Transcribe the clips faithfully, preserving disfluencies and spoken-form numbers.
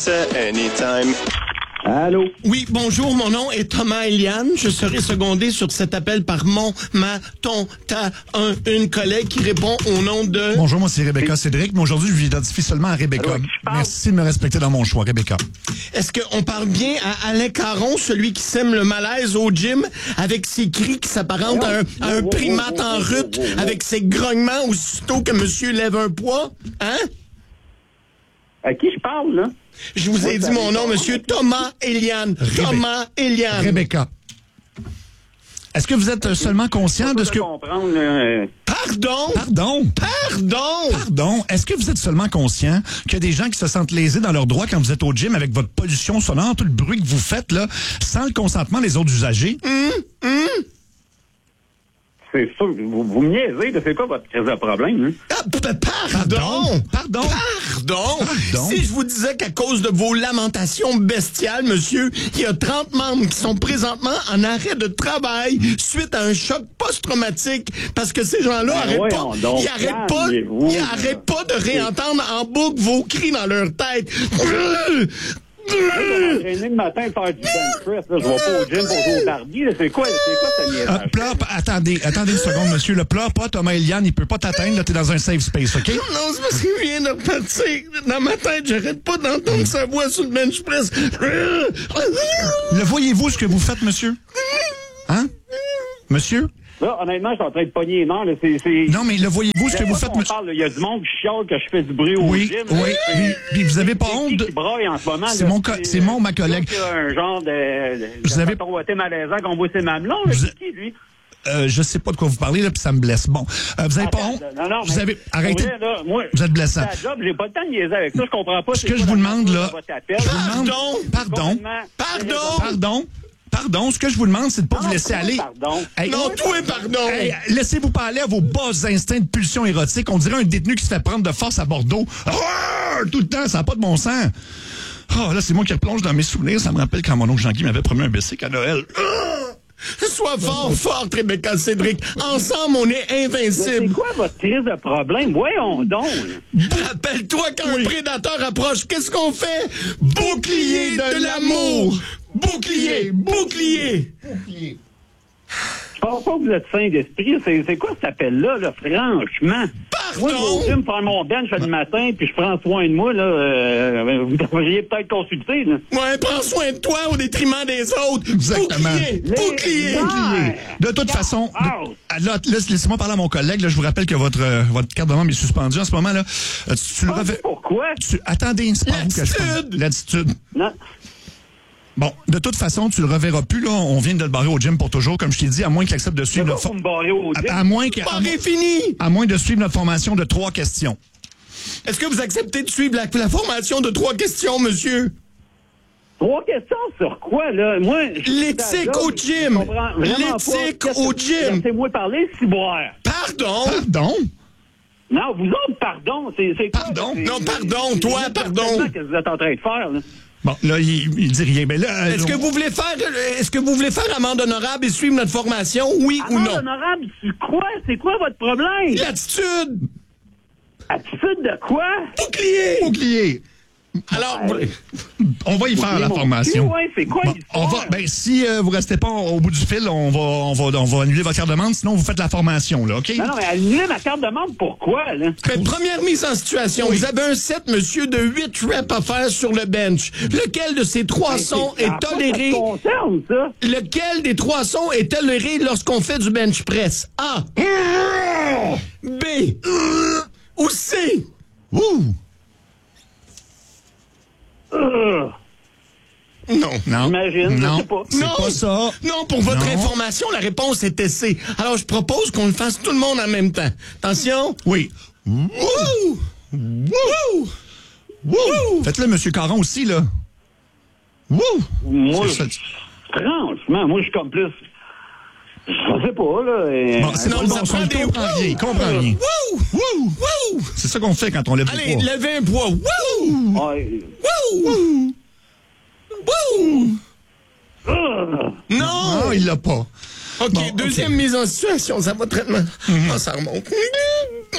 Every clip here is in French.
Anytime. Allô? Oui, bonjour, mon nom est Thomas Eliane. Je serai secondé sur cet appel par mon, ma, ton, ta, un, une collègue qui répond au nom de... Bonjour, moi c'est Rebecca Cédric, mais aujourd'hui je m'identifie seulement à Rebecca. Allô, Merci de me respecter dans mon choix, Rebecca. Est-ce qu'on parle bien à Alain Caron, celui qui sème le malaise au gym, avec ses cris qui s'apparentent à un, à un primate en rut, avec ses grognements aussitôt que monsieur lève un poids? Hein? À qui je parle, là? Je vous ai dit mon nom, monsieur Thomas Eliane. Thomas Eliane. Rebecca. Est-ce que vous êtes euh, seulement conscient de ce que... comprendre, là. Pardon? Pardon? Pardon? Pardon? Est-ce que vous êtes seulement conscient qu'il y a des gens qui se sentent lésés dans leurs droits quand vous êtes au gym avec votre pollution sonore, tout le bruit que vous faites, là, sans le consentement des autres usagers? Hum, hum. C'est sûr. Vous, vous me niaisez, là. C'est quoi votre crise de problème, hein? Ah, p- pardon? Pardon? Pardon? Pardon? Si je vous disais qu'à cause de vos lamentations bestiales, monsieur, il y a trente membres qui sont présentement en arrêt de travail suite à un choc post-traumatique parce que ces gens-là Ben arrêtent voyons pas, donc, ils arrêtent pas, calmez-vous, ils là. arrêtent pas de réentendre en boucle vos cris dans leur tête. Je vais m'entraîner le matin et faire du bench press, là. Je vais pas au gym pour jouer au Barbie, là. C'est quoi, c'est quoi ce Euh, niaisage? pleure pas. Attendez, attendez une seconde, monsieur. Le pleure pas, Thomas Eliane, il peut pas t'atteindre, là, t'es dans un safe space, OK? Non, c'est parce qu'il vient de repartir. Dans ma tête, j'arrête pas d'entendre sa voix sur le bench press. Le voyez-vous ce que vous faites, monsieur? Hein? Monsieur? Là, honnêtement, je suis en train de pogner les nerfs, là. C'est, c'est... Non, mais le voyez-vous ce que vous faites, monsieur? Il y a du monde qui chiale que je fais du bruit au Oui, gym. oui, là. oui. Puis vous avez pas C'est honte qui de... qui braille en ce moment, C'est là? mon co- c'est mon, ma collègue. Il y a un genre de... de Vous avez- de malaisant qu'on voit ses mamelons, là. Vous- C'est qui, lui? Euh, je sais pas de quoi vous parlez, là, puis ça me blesse. Bon, euh, vous avez pas honte? Non, non, Vous mais avez... pour Arrêtez. vrai, là, moi, Vous êtes blessant. c'est la job, j'ai pas le temps de niaiser avec ça, je comprends pas. Ce c'est que quoi je vous la demande, nature là... de votre appel. Je vous demande... Pardon? Pardon? Complètement- Pardon? Pardon? Pardon? Ce que je vous demande, c'est de pas Non, vous laisser non, aller. pardon. Hey, Non, toi, pardon. hey, laissez-vous pas aller à vos bas instincts de pulsion érotique. On dirait un détenu qui se fait prendre de force à Bordeaux. Ah! Tout le temps, ça n'a pas de bon sens. Oh, là, c'est moi qui replonge dans mes souvenirs. Ça me rappelle quand mon oncle Jean-Guy m'avait promis un bicycle à Noël. Sois fort, forte, Rebecca Cédric. Ensemble, on est C'est invincible. quoi votre crise de problème? Voyons donc. Rappelle-toi quand un prédateur approche, qu'est-ce qu'on fait? Bouclier de l'amour! Bouclier! Bouclier! Je pense pas que vous êtes sain d'esprit. C'est, c'est quoi cet appel-là, là, franchement? Moi, je vais au Pardon? gym faire mon bench le matin, puis je prends soin de moi, là. Euh, vous devriez peut-être consulter, là. Ouais, prends soin de toi au détriment des autres. Exactement. Bouclier! Bouclier! Ah! De toute façon, de- Out. ah, là, laisse- laissez-moi parler à mon collègue. Là, je vous rappelle que votre, euh, votre carte de membre est suspendue en ce moment. Là. Euh, tu, tu le Ah, revais- pourquoi? tu- attendez, c'est pas vous que je parle. L'attitude. L'attitude. Non. Bon, de toute façon, tu le reverras plus. Là, on vient de le barrer au gym pour toujours, comme je t'ai dit, à moins qu'il accepte de C'est suivre pas notre pour me barrer au gym. à, à moins que, à, Barré fini! à moins de suivre notre formation de trois questions. Est-ce que vous acceptez de suivre la, la formation de trois questions, monsieur? Trois questions sur quoi, là? Moi, je- L'éthique au gym. Je comprends vraiment pas. L'éthique Qu'est-ce au que- gym. Laissez-moi parler, ciboire. Pardon? Pardon? Non, vous autres, pardon. C'est, c'est quoi, Pardon? c'est- Non, pardon, toi, c'est pardon. Qu'est-ce que vous êtes en train de faire, là? Bon, là, il, il dit rien. Mais là, euh, Est-ce que on- vous voulez faire, est-ce que vous voulez faire amende honorable et suivre notre formation, oui ou Amende non? honorable, c'est quoi? C'est quoi votre problème? L'attitude! Attitude de quoi? Bouclier! bouclier. Alors, On va y faire la Mon formation. cul, ouais, c'est quoi Bon, l'histoire? on va, ben, si euh, vous restez pas au bout du fil, on va, on va, on va annuler votre carte de membre. Sinon, vous faites la formation, là, OK? Non, non, mais annulez ma carte de membre, pourquoi, là? ben, première mise en situation. Vous avez un set, monsieur, de huit reps à faire sur le bench. Lequel de ces trois sons Ça a est pas de toléré? concerne, ça. Lequel des trois sons est toléré lorsqu'on fait du bench press? A. B. Ou C. Ouh! Euh, Non. Non. J'imagine, je non. sais pas. C'est Non. pas ça. Non, pour votre Non. information, la réponse était C. Alors, je propose qu'on le fasse tout le monde en même temps. Attention. Oui. Wouh! Wouh! Wouh! Faites-le, Monsieur Caron, aussi, là. Wouh! Moi, C'est ça. franchement, moi, je suis comme plus... Je sais pas, là. et- Bon, c'est Non, pas le ça bon son. prend Il des comprend wouh! rien. Il comprend rien. Wouh! Wouh! Wouh! C'est ça qu'on fait quand on lève le Allez, poids. levez un poids. Wouh! Ouais. Wouh! Wouh! Euh, Non! Non, il l'a pas. OK, Bon, deuxième OK. mise en situation, ça va traitement. Ah, ça remonte.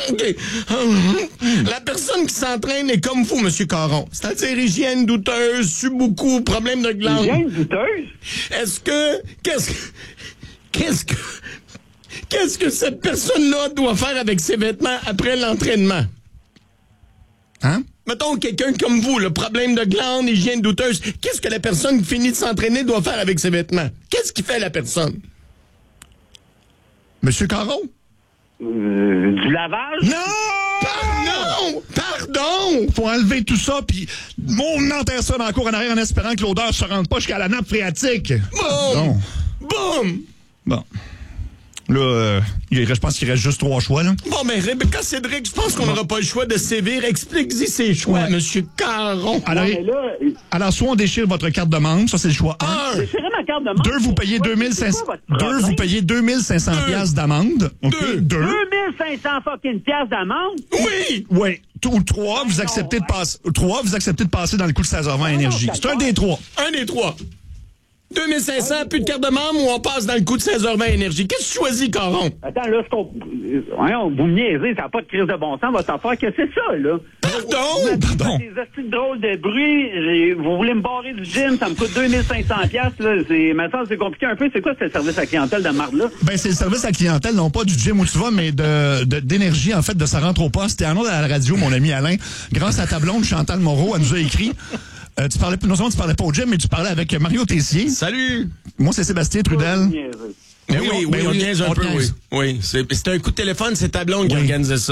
OK. La personne qui s'entraîne est comme vous, M. Caron. C'est-à-dire hygiène douteuse, sue beaucoup, problème de glande. Hygiène douteuse? Est-ce que... Qu'est-ce que... Qu'est-ce que... Qu'est-ce que cette personne-là doit faire avec ses vêtements après l'entraînement? Hein? Mettons quelqu'un comme vous, le problème de glande, hygiène douteuse. Qu'est-ce que la personne qui finit de s'entraîner doit faire avec ses vêtements? Qu'est-ce qui fait la personne? Monsieur Caron? Euh, du lavage? Non! Pardon! Pardon! Faut enlever tout ça, puis on enterre ça dans la cour en arrière en espérant que l'odeur se rende pas jusqu'à la nappe phréatique. Boum! Boum! Bon. Là, euh, il reste, je pense qu'il reste juste trois choix, là. Bon, mais Rebecca Cédric, je pense qu'on n'aura pas le choix de sévir. Explique-y ses choix, Ouais. Monsieur Caron. Alors, Non, mais là, alors, soit on déchire votre carte de membre, ça c'est le choix un. Un. déchirez ma carte de membre. Deux, vous payez deux mille cinq cents. Deux, vous payez deux mille cinq cents piastres d'amende. OK. Deux. Deux. deux mille cinq cents fucking piastres d'amende? Oui! Oui. Ou trois, vous acceptez de passer. Trois, vous acceptez de passer dans le coup de seize heures vingt énergie. C'est un des trois. Un des trois. deux mille cinq cents, plus de carte de membre ou on passe dans le coup de seize heures vingt énergie? Qu'est-ce que tu choisis, Caron? Attends, là, ce qu'on... Voyons, vous me niaisez, ça n'a pas de crise de bon sens, votre affaire. Qu'est-ce que c'est ça, là? Pardon? Pardon. Des astuces drôles de bruit. j'ai- Vous voulez me barrer du gym, ça me coûte deux mille cinq cents piastres, là. C'est... Maintenant, c'est compliqué un peu. C'est quoi ce service à clientèle de marde-là? Ben, c'est le service à la clientèle, non pas du gym où tu vas, mais de, de- d'énergie, en fait, de ça rentre au poste. T'es en ondes à la radio, mon ami Alain. Grâce à ta blonde, Chantal Moreau, elle nous a écrit. Euh, tu parlais, non seulement tu parlais pas au gym, mais tu parlais avec Mario Tessier. Salut! Moi, c'est Sébastien Trudel. Niaisez. Mais Oui, oui, on- oui, ben on oui, niaise un on peu, oui. niaise. Oui, c'est, c'est un coup de téléphone, c'est ta blonde qui Oui. organisait ça.